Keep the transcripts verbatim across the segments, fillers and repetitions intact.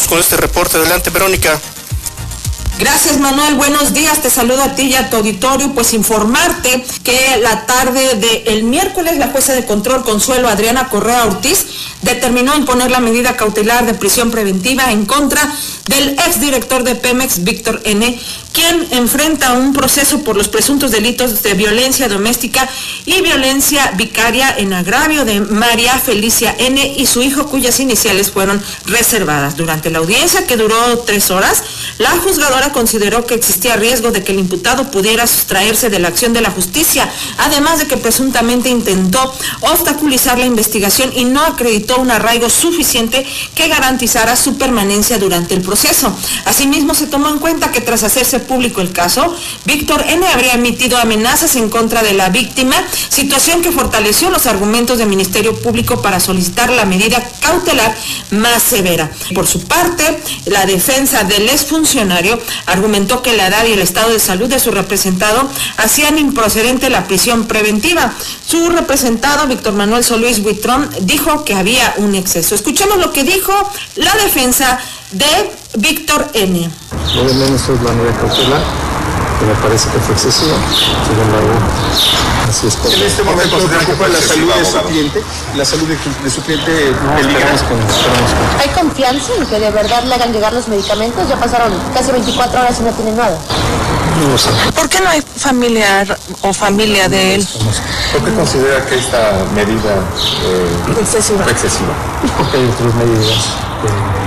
con este reporte. Adelante, Verónica. Gracias, Manuel. Buenos días. Te saludo a ti y a tu auditorio. Pues informarte que la tarde del miércoles la jueza de control Consuelo Adriana Correa Ortiz determinó imponer la medida cautelar de prisión preventiva en contra del exdirector de Pemex, Víctor N., quien enfrenta un proceso por los presuntos delitos de violencia doméstica y violencia vicaria en agravio de María Felicia N. y su hijo, cuyas iniciales fueron reservadas. Durante la audiencia, que duró tres horas, la juzgadora consideró que existía riesgo de que el imputado pudiera sustraerse de la acción de la justicia, además de que presuntamente intentó obstaculizar la investigación y no acreditó un arraigo suficiente que garantizara su permanencia durante el proceso. Asimismo, se tomó en cuenta que tras hacerse público el caso, Víctor N. habría emitido amenazas en contra de la víctima, situación que fortaleció los argumentos del Ministerio Público para solicitar la medida cautelar más severa. Por su parte, la defensa del exfuncionario argumentó que la edad y el estado de salud de su representado hacían improcedente la prisión preventiva. Su representado, Víctor Manuel Solís Buitrón, dijo que había un exceso. Escuchemos lo que dijo la defensa de Víctor N. Lo de menos es la medida cautelar, que me parece que fue excesiva. Sin embargo, así es. En este momento se preocupa la salud de su cliente, la salud de, de su cliente peligra. ¿Hay confianza en que de verdad le hagan llegar los medicamentos? Ya pasaron casi veinticuatro horas y no tienen nada. No lo sé. ¿Por qué no hay familiar o familia de él? ¿Por qué considera que esta medida eh, excesiva? fue excesiva? Porque hay otras medidas que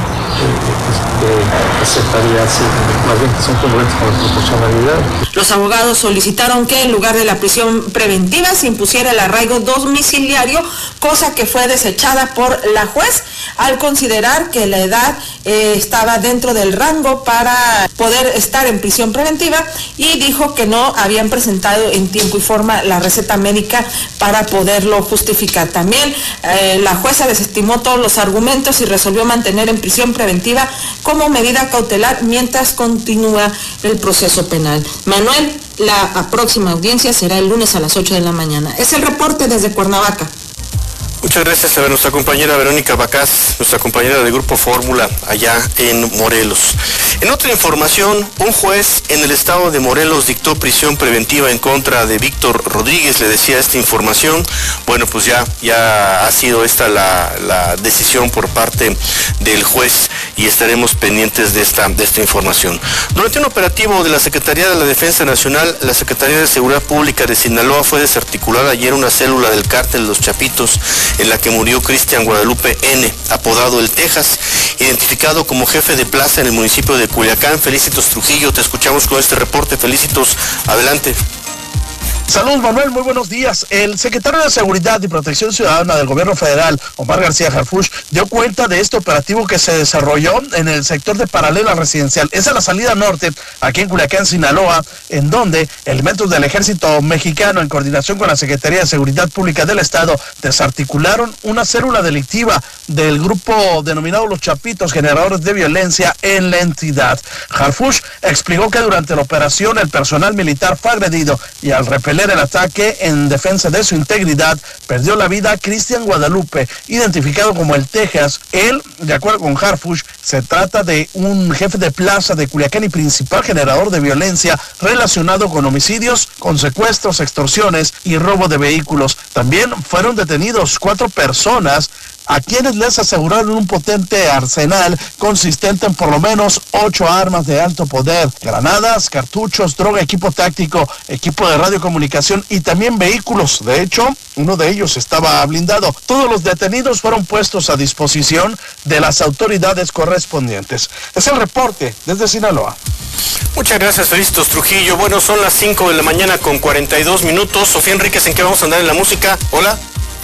que aceptaría, sí, más bien que son congruentes con la proporcionalidad. Los abogados solicitaron que en lugar de la prisión preventiva se impusiera el arraigo domiciliario, cosa que fue desechada por la juez al considerar que la edad eh, estaba dentro del rango para poder estar en prisión preventiva, y dijo que no habían presentado en tiempo y forma la receta médica para poderlo justificar. También eh, la jueza desestimó todos los argumentos y resolvió mantener en prisión preventiva como medida cautelar mientras continúa el proceso penal. Manuel, la próxima audiencia será el lunes a las ocho de la mañana. Es el reporte desde Cuernavaca. Muchas gracias a nuestra compañera Verónica Bacás, nuestra compañera del Grupo Fórmula, allá en Morelos. En otra información, un juez en el estado de Morelos dictó prisión preventiva en contra de Víctor Rodríguez. Le decía esta información. Bueno, pues ya, ya ha sido esta la, la decisión por parte del juez y estaremos pendientes de esta, de esta información. Durante un operativo de la Secretaría de la Defensa Nacional, la Secretaría de Seguridad Pública de Sinaloa fue desarticulada ayer una célula del cártel Los Chapitos, en la que murió Cristian Guadalupe N., apodado El Texas, identificado como jefe de plaza en el municipio de Culiacán. Felicitos Trujillo, te escuchamos con este reporte. Felicitos, adelante. Saludos, Manuel, muy buenos días. El secretario de Seguridad y Protección Ciudadana del Gobierno Federal, Omar García Harfuch, dio cuenta de este operativo que se desarrolló en el sector de Paralela Residencial. Es a la salida norte, aquí en Culiacán, Sinaloa, en donde elementos del Ejército Mexicano, en coordinación con la Secretaría de Seguridad Pública del Estado, desarticularon una célula delictiva del grupo denominado Los Chapitos, generadores de violencia en la entidad. Harfuch explicó que durante la operación el personal militar fue agredido y al repeler el ataque en defensa de su integridad, perdió la vida Cristian Guadalupe, identificado como El Texas. Él, de acuerdo con Harfuch, se trata de un jefe de plaza de Culiacán y principal generador de violencia relacionado con homicidios, con secuestros, extorsiones y robo de vehículos. También fueron detenidos cuatro personas a quienes les aseguraron un potente arsenal consistente en por lo menos ocho armas de alto poder, granadas, cartuchos, droga, equipo táctico, equipo de radiocomunicación y también vehículos. De hecho, uno de ellos estaba blindado. Todos los detenidos fueron puestos a disposición de las autoridades correspondientes. Es el reporte desde Sinaloa. Muchas gracias, Felicitos Trujillo. Bueno, son las cinco de la mañana con cuarenta y dos minutos. Sofía Enríquez, ¿en qué vamos a andar en la música? Hola.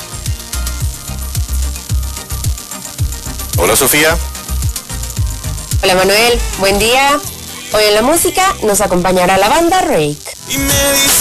Hola, Sofía. Hola, Manuel, buen día. Hoy en la música nos acompañará la banda Rake.